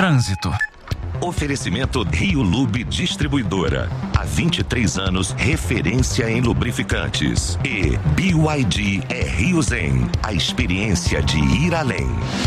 Trânsito. Oferecimento Rio Lube Distribuidora. Há 23 anos, referência em lubrificantes. E BYD é Rio Zen. A experiência de ir além.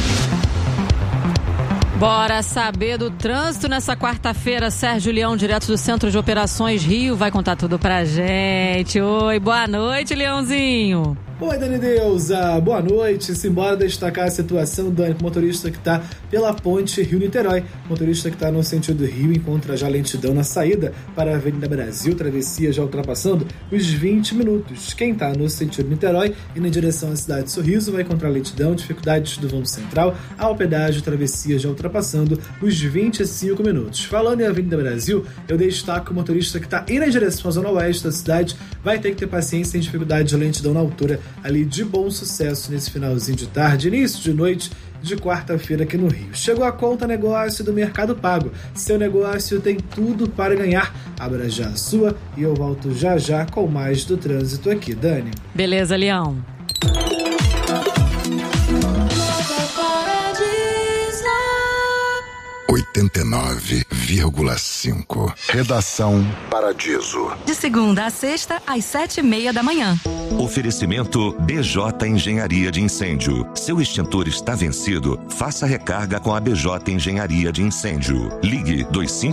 Bora saber do trânsito nessa quarta-feira. Sérgio Leão, direto do Centro de Operações Rio, vai contar tudo pra gente. Oi, boa noite, Leãozinho. Oi, Dani Deusa, boa noite. Simbora destacar a situação do motorista que está pela ponte Rio-Niterói. Motorista que está no sentido Rio encontra já lentidão na saída para a Avenida Brasil, travessia já ultrapassando os 20 minutos. Quem está no sentido Niterói e na direção à cidade de Sorriso vai encontrar lentidão, dificuldades do vão central, ao pedágio, travessia já ultrapassando os 25 minutos. Falando em Avenida Brasil, eu destaco o motorista que está indo na direção à zona oeste da cidade vai ter que ter paciência em dificuldade de lentidão na altura ali de Bom Sucesso nesse finalzinho de tarde, início de noite de quarta-feira aqui no Rio. Chegou a conta negócio do Mercado Pago. Seu negócio tem tudo para ganhar. Abra já a sua e eu volto já já com mais do trânsito aqui, Dani. Beleza, Leão. 89,5. Redação Paradiso. De segunda a sexta, às 7:30 da manhã. Oferecimento BJ Engenharia de Incêndio. Seu extintor está vencido? Faça recarga com a BJ Engenharia de Incêndio. Ligue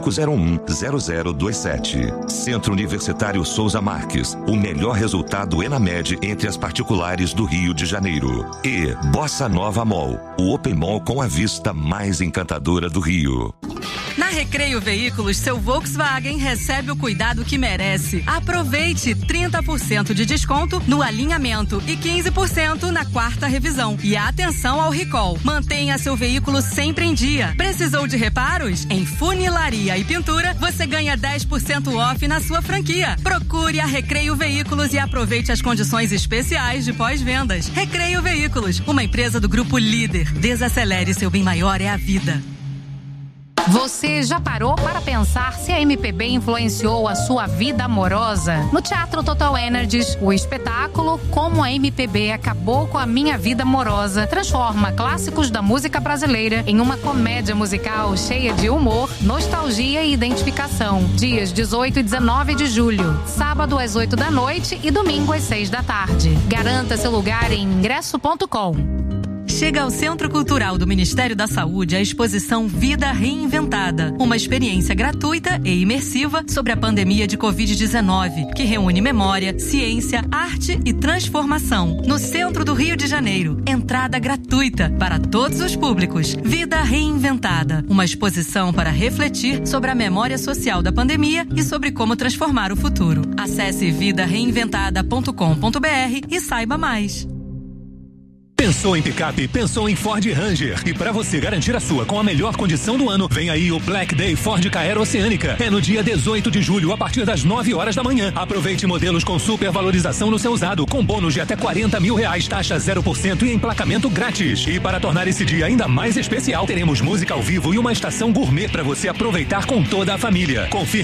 2501-0027. Centro Universitário Souza Marques. O melhor resultado ENAMED entre as particulares do Rio de Janeiro. E Bossa Nova Mall. O Open Mall com a vista mais encantadora do Rio. Na Recreio Veículos, seu Volkswagen recebe o cuidado que merece. Aproveite 30% de desconto no alinhamento e 15% na quarta revisão. E atenção ao recall. Mantenha seu veículo sempre em dia. Precisou de reparos? Em funilaria e pintura, você ganha 10% off na sua franquia. Procure a Recreio Veículos e aproveite as condições especiais de pós-vendas. Recreio Veículos, uma empresa do Grupo Líder. Desacelere, seu bem maior é a vida. Você já parou para pensar se a MPB influenciou a sua vida amorosa? No Teatro Total Energies, o espetáculo Como a MPB Acabou com a Minha Vida Amorosa transforma clássicos da música brasileira em uma comédia musical cheia de humor, nostalgia e identificação. Dias 18 e 19 de julho, sábado às 8 da noite e domingo às 6 da tarde. Garanta seu lugar em ingresso.com. Chega ao Centro Cultural do Ministério da Saúde a exposição Vida Reinventada, uma experiência gratuita e imersiva sobre a pandemia de Covid-19, que reúne memória, ciência, arte e transformação. No centro do Rio de Janeiro, entrada gratuita para todos os públicos. Vida Reinventada, uma exposição para refletir sobre a memória social da pandemia e sobre como transformar o futuro. Acesse vidareinventada.com.br e saiba mais. Pensou em picape? Pensou em Ford Ranger. E para você garantir a sua com a melhor condição do ano, vem aí o Black Day Ford Ka Oceânica. É no dia 18 de julho, a partir das 9 horas da manhã. Aproveite modelos com super valorização no seu usado, com bônus de até R$40 mil, taxa 0% e emplacamento grátis. E para tornar esse dia ainda mais especial, teremos música ao vivo e uma estação gourmet para você aproveitar com toda a família. Confirme